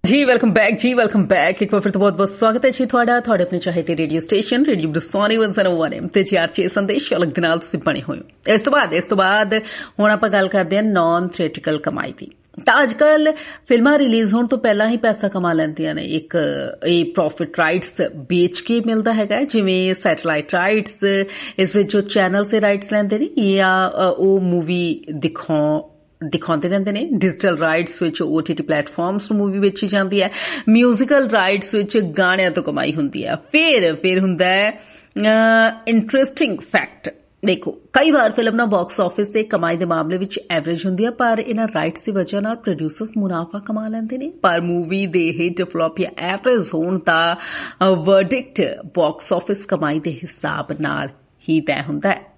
जी welcome back एक बार फिर तो बहुत बहुत स्वागत है जी ਤੁਹਾਡਾ ਆਪਣੇ ਚਾਹਤੇ ਰੇਡੀਓ ਸਟੇਸ਼ਨ ਰੇਡੀਓ ਬਰਸਾਨੀ 101 ਤੇ ਜੀ ਆਰਚੇ ਸੰਦੇਸ਼ ਅਲੱਗ ਦੇ ਨਾਲ ਤੁਸੀਂ ਬਣੇ ਹੋਏ ਹੋ। ਇਸ ਤੋਂ ਬਾਅਦ ਹੁਣ ਆਪਾਂ ਗੱਲ ਕਰਦੇ ਹਾਂ ਨਾਨ ਥੀਏਟ੍ਰਿਕਲ ਕਮਾਈ ਦੀ। ਤਾਂ ਅੱਜ ਕੱਲ ਫਿਲਮਾਂ ਰਿਲੀਜ਼ ਹੋਣ ਤੋਂ ਪਹਿਲਾਂ ਹੀ ਪੈਸਾ ਕਮਾ ਲੈਂਦੀਆਂ ਨੇ। ਇੱਕ ਇਹ ਪ੍ਰੋਫਿਟ ਰਾਈਟਸ ਵੇਚ ਕੇ ਮਿਲਦਾ ਹੈਗਾ, ਜਿਵੇਂ ਸੈਟੇਲਾਈਟ ਰਾਈਟਸ, ਇਸ ਵਿੱਚ ਜੋ ਚੈਨਲ ਦੇ ਰਾਈਟਸ ਲੈਂਦੇ ਨੇ ਜਾਂ ਉਹ ਮੂਵੀ ਦਿਖਾਉਂਦੇ ਰਹਿੰਦੇ ਨੇ। ਡਿਜੀਟਲ ਰਾਈਟਸ ਵਿੱਚ OTT ਪਲੇਟਫਾਰਮਸ ਨੂੰ ਮੂਵੀ ਵੇਚੀ ਜਾਂਦੀ ਹੈ। ਮਿਊਜ਼ੀਕਲ ਰਾਈਟਸ ਵਿੱਚ ਗਾਣਿਆਂ ਤੋਂ ਕਮਾਈ ਹੁੰਦੀ ਹੈ। ਫਿਰ ਹੁੰਦਾ ਹੈ ਇੰਟਰਸਟਿੰਗ ਫੈਕਟ। ਦੇਖੋ, ਕਈ ਵਾਰ ਫਿਲਮ ਨਾ ਬਾਕਸ ਆਫਿਸ ਤੇ ਕਮਾਈ ਦੇ ਮਾਮਲੇ ਵਿੱਚ ਐਵਰੇਜ ਹੁੰਦੀ ਹੈ, ਪਰ ਇਹਨਾਂ ਰਾਈਟਸ ਦੀ ਵਜ੍ਹਾ ਨਾਲ ਪ੍ਰੋਡਿਊਸਰਸ ਮੁਨਾਫਾ ਕਮਾ ਲੈਂਦੇ ਨੇ। ਪਰ ਮੂਵੀ ਦੇ ਹਿੱਟ ਫਲॉप ਜਾਂ ਐਵਰੇਜ ਹੋਣ ਦਾ ਵਰਡਿਕਟ ਬਾਕਸ ਆਫਿਸ ਕਮਾਈ ਦੇ ਹਿਸਾਬ ਨਾਲ ਹੀ ਤੈਅ ਹੁੰਦਾ ਹੈ।